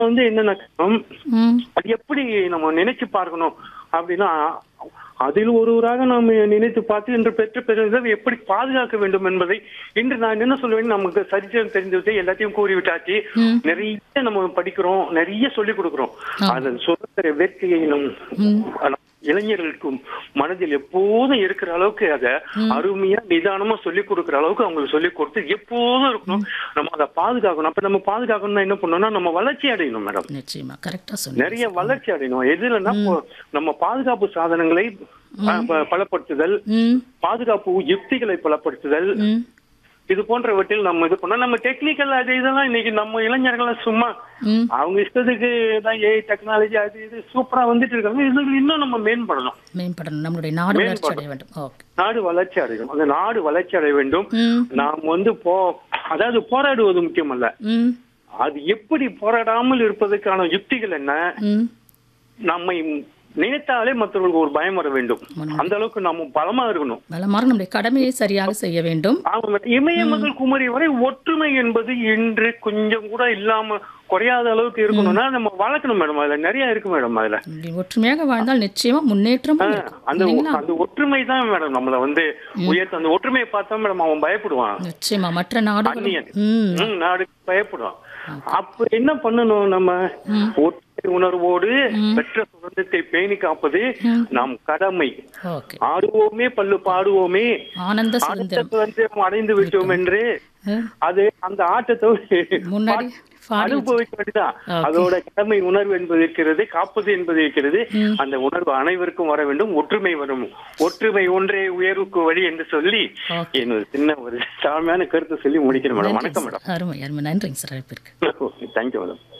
என்னன்னா ம். அது எப்படி நம்ம நினைச்சு பார்க்கணும் அப்படின்னா, அதில் ஒருவராக நாம் நினைத்து பார்த்து இன்று பெற்ற பெறுவதை எப்படி பாதுகாக்க வேண்டும் என்பதை இன்று நான் என்ன சொல்லுவேன், நமக்கு சரித்திரம் தெரிஞ்சதை எல்லாத்தையும் கூறிவிட்டாச்சு. ம். நிறைய நம்ம படிக்கிறோம், நிறைய சொல்லிக் கொடுக்கிறோம். ஆமா. அதன் சுதந்திர வேட்கையை ம். இளைஞர்களுக்கும் மனதில் எப்போதும் இருக்கிற அளவுக்கு அதை அருமையா நிதானமா சொல்லிக் கொடுக்கிற அளவுக்கு அவங்களுக்கு சொல்லிக் கொடுத்து எப்போதும் இருக்கணும். நம்ம அதை பாதுகாக்கணும். அப்ப நம்ம பாதுகாக்கணும்னா என்ன பண்ணணும்னா, நம்ம வளர்ச்சி அடையணும் மேடம். நிச்சயமா கரெக்டா சொன்னீங்க நிறைய சார். வளர்ச்சி அடையணும். எதுலன்னா நம்ம பாதுகாப்பு சாதனங்களை பலப்படுத்துதல், ம். பாதுகாப்பு யுக்திகளை பலப்படுத்துதல், ம். இது போன்றவற்றில் நம்ம இது பண்ணோம். நம்ம டெக்னிக்கல் அது இதெல்லாம் இன்னைக்கு நம்ம இளைஞர்கள் சும்மா ம். அவங்க இஷ்டத்துக்கு தான் டெக்னாலஜி அது இது சூப்பரா வந்துட்டு இருக்காங்க. இது இன்னும் நம்ம மேம்படணும். மேம்படணும். நம்மளுடைய நாடு வளர்ச்சி அடைய வேண்டும். ஓகே. நாடு வளர்ச்சி அடையணும். அந்த நாடு வளர்ச்சி அடைய வேண்டும். ம். நாம் அதாவது போராடுவது முக்கியமல்ல, ம். அது எப்படி போராடாமல் இருப்பதற்கான யுக்திகள் என்ன, ம். நம்மை நினைத்தாலே மற்றவர்களுக்கு ஒரு பயம் வர வேண்டும். அந்த அளவுக்கு நம்ம பலமா இருக்கணும். பலமாக நம்முடைய கடமையை சரியாக செய்ய வேண்டும். இமய முதல் குமரி வரை ஒற்றுமை என்பது இன்று கொஞ்சம் கூட இல்லாம குறையாத அளவுக்கு இருக்கணும்னா நம்ம வளர்க்கணும் மேடம். அதுல நிறைய இருக்கு மேடம். அதுல இப்படி ஒற்றுமையாக வாழ்ந்தால் நிச்சயமா முன்னேற்றம் அந்த ஒற்றுமை தான் மேடம் நம்மள உயர்த்த. அந்த ஒற்றுமையை பார்த்தா மேடம் அவன் பயப்படுவான். நிச்சயமா மற்ற நாடுகள் நாடு பயப்படுவான். அப்ப என்ன பண்ணணும், நம்ம ஒற்றுமை உணர்வோடு பெற்ற சுதந்திரத்தை பேணி காப்பது நம் கடமை. ஆடுவோமே பல்லு பாடுவோமே ஆனந்த சுதந்திரம் அடைந்து விட்டோம் என்று அது அந்த ஆட்டத்தை முன்னாடி அனுபவிக்க வேண்டியதான். அதோட கடமை உணர்வு என்பது இருக்கிறது, காப்பது என்பது இருக்கிறது. அந்த உணர்வு அனைவருக்கும் வர வேண்டும். ஒற்றுமை வரும். ஒற்றுமை ஒன்றே உயர்வுக்கு வழி என்று சொல்லி என்னோட சின்ன ஒரு தாழ்மையான கருத்தை சொல்லி முடிக்கிறேன் மேடம். வணக்கம் மேடம். அருமை அருமை. நன்றிங்க சார். Thank you madam.